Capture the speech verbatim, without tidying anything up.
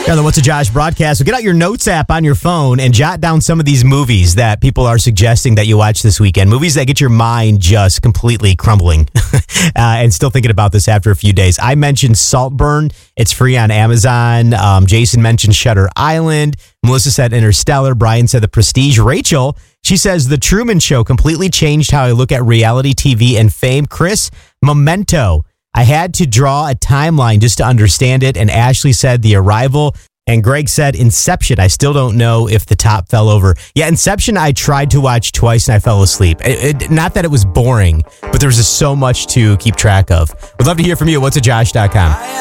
Yeah, the What's a Josh broadcast. So get out your notes app on your phone and jot down some of these movies that people are suggesting that you watch this weekend. Movies that get your mind just completely crumbling uh, and still thinking about this after a few days. I mentioned Saltburn. It's free on Amazon. Um, Jason mentioned Shutter Island. Melissa said Interstellar. Brian said The Prestige. Rachel, she says The Truman Show completely changed how I look at reality T V and fame. Chris, Memento. I had to draw a timeline just to understand it. And Ashley said The Arrival. And Greg said Inception. I still don't know if the top fell over. Yeah, Inception I tried to watch twice and I fell asleep. It, it, not that it was boring, but there was just so much to keep track of. We'd love to hear from you at what's a josh dot com.